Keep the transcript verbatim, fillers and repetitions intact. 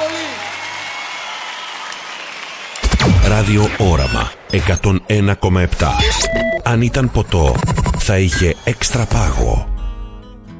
πολύ. Ράδιο Όραμα εκατόν ένα κόμμα επτά. Αν ήταν ποτό, θα είχε έξτρα πάγο.